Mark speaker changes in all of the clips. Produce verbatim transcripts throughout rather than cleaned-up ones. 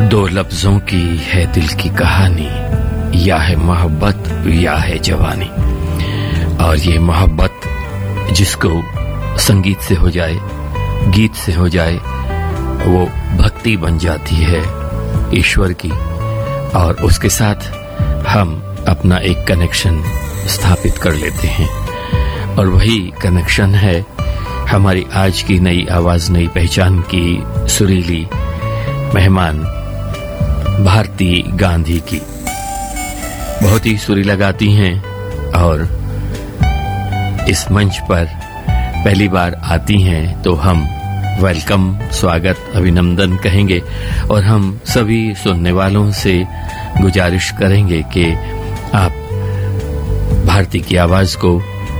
Speaker 1: दो लफ्जों की है दिल की कहानी, या है मोहब्बत या है जवानी। और ये मोहब्बत जिसको संगीत से हो जाए, गीत से हो जाए, वो भक्ति बन जाती है ईश्वर की, और उसके साथ हम अपना एक कनेक्शन स्थापित कर लेते हैं। और वही कनेक्शन है हमारी आज की नई आवाज, नई पहचान की सुरीली मेहमान भारती गांधी की। बहुत ही सुरीला गाती हैं और इस मंच पर पहली बार आती हैं तो हम वेलकम, स्वागत, अभिनंदन कहेंगे। और हम सभी सुनने वालों से गुजारिश करेंगे कि आप भारती की आवाज को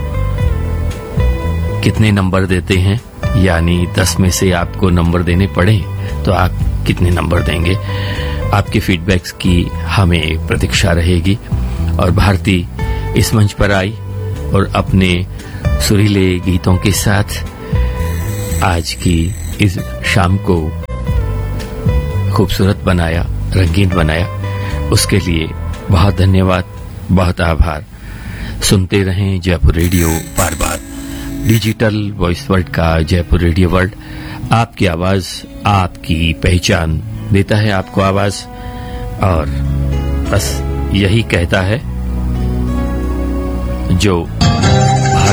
Speaker 1: कितने नंबर देते हैं, यानी दस में से आपको नंबर देने पड़े तो आप कितने नंबर देंगे। आपके फीडबैक्स की हमें प्रतीक्षा रहेगी। और भारती इस मंच पर आई और अपने सुरीले गीतों के साथ आज की इस शाम को खूबसूरत बनाया, रंगीन बनाया। उसके लिए बहुत धन्यवाद, बहुत आभार। सुनते रहें जयपुर रेडियो, बार बार डिजिटल वॉइस वर्ल्ड का जयपुर रेडियो वर्ल्ड। आपकी आवाज, आपकी पहचान देता है आपको आवाज, और बस यही कहता है जो